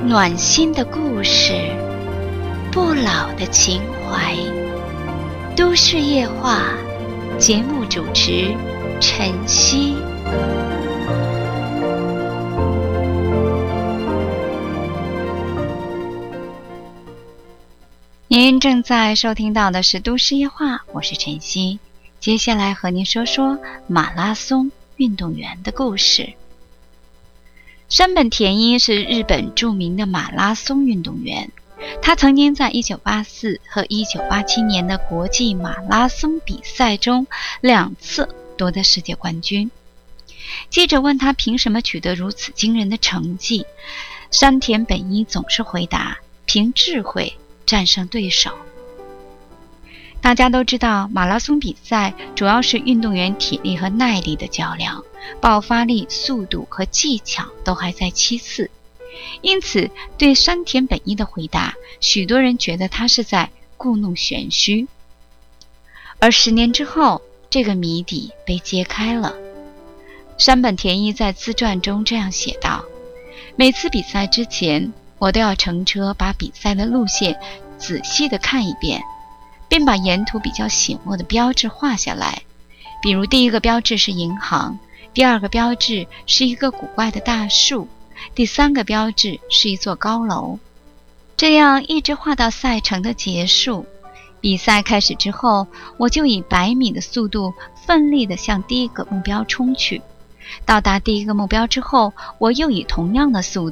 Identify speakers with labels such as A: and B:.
A: 暖心的故事，不老的情怀。都市夜话，节目主持晨曦。您正在收听到的是都市夜话，我是晨曦。接下来和您说说马拉松运动员的故事。山本田一是日本著名的马拉松运动员，他曾经在1984和1987年的国际马拉松比赛中2次夺得世界冠军。记者问他凭什么取得如此惊人的成绩，山田本一总是回答：凭智慧战胜对手。大家都知道，马拉松比赛主要是运动员体力和耐力的较量，爆发力、速度和技巧都还在其次。因此，对山田本一的回答，许多人觉得他是在故弄玄虚。而10年之后，这个谜底被揭开了。山本田一在自传中这样写道：每次比赛之前，我都要乘车把比赛的路线仔细地看一遍，并把沿途比较醒目的标志画下来。比如第一个标志是银行，第二个标志是一个古怪的大树，第三个标志是一座高楼。这样一直画到赛程的结束。比赛开始之后，我就以100米的速度奋力地向第一个目标冲去。到达第一个目标之后，我又以同样的速度